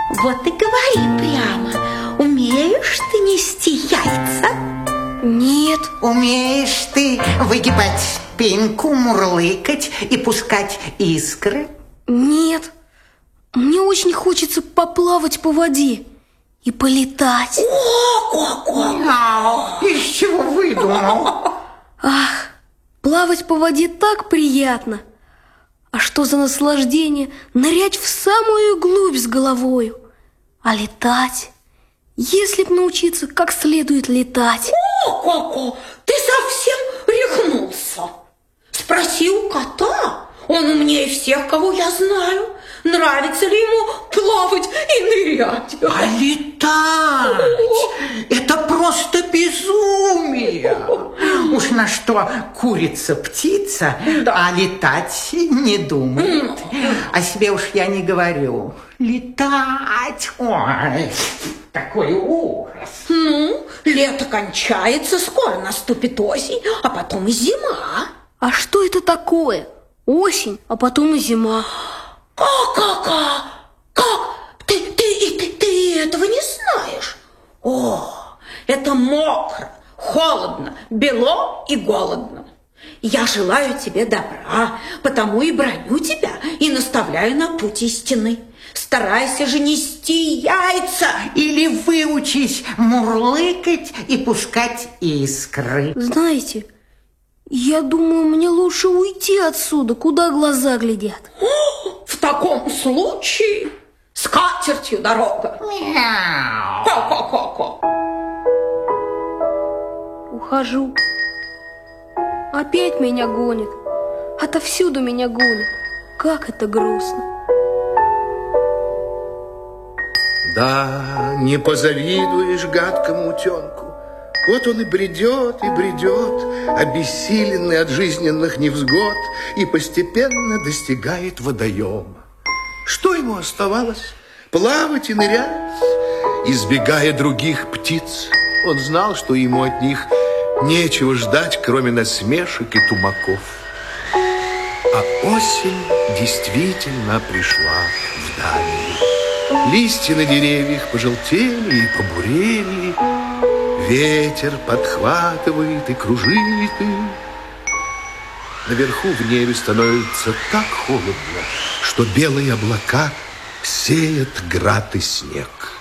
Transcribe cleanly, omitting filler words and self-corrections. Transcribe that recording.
Вот и говори прямо. Умеешь ты нести яйца? Нет. Умеешь ты выгибать спинку, мурлыкать и пускать искры? Нет. Мне очень хочется поплавать по воде и полетать. Из чего выдумал? Ах, плавать по воде так приятно. А что за наслаждение нырять в самую глубь с головою. А летать, если б научиться как следует летать. Ко-ко, ты совсем рехнулся. Спроси у кота, он умнее всех, кого я знаю. Нравится ли ему плавать и нырять? А летать – это просто безумие. Уж на что курица-птица, а летать не думает. О себе уж я не говорю. Летать, ой, такой ужас. Ну, лето кончается, скоро наступит осень, а потом и зима. А что это такое? Осень, а потом и зима. Как? Ты этого не знаешь? О, это мокро, холодно, бело и голодно. Я желаю тебе добра, потому и браню тебя и наставляю на путь истинный. Старайся же нести яйца. Или выучись мурлыкать и пускать искры. Знаете, я думаю, мне лучше уйти отсюда, куда глаза глядят. В таком случае с катертью дорога. Мяу. Ко-ко-ко-ко. Ухожу. Опять меня гонит. Отовсюду меня гонит. Как это грустно. Да, не позавидуешь гадкому утенку. Вот он и бредет, обессиленный от жизненных невзгод, и постепенно достигает водоема. Что ему оставалось? Плавать и нырять, избегая других птиц. Он знал, что ему от них нечего ждать, кроме насмешек и тумаков. А осень действительно пришла в Данию. Листья на деревьях пожелтели и побурели, ветер подхватывает и кружит их. Наверху в небе становится так холодно, что белые облака сеят град и снег.